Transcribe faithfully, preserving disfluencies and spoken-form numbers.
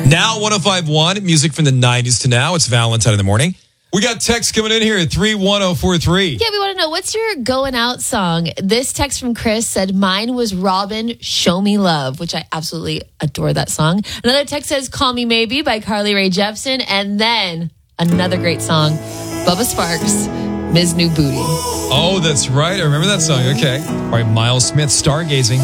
Now one oh five point one, music from the nineties to now. It's Valentine in the morning. We got text coming in here at three one oh four three. Yeah, we want to know, what's your going out song? This text from Chris said, mine was Robin, Show Me Love, which I absolutely adore that song. Another text says, Call Me Maybe by Carly Rae Jepsen. And then another great song, Bubba Sparks, Miz New Booty. Oh, that's right. I remember that song. Okay. All right, Miles Smith, Stargazing.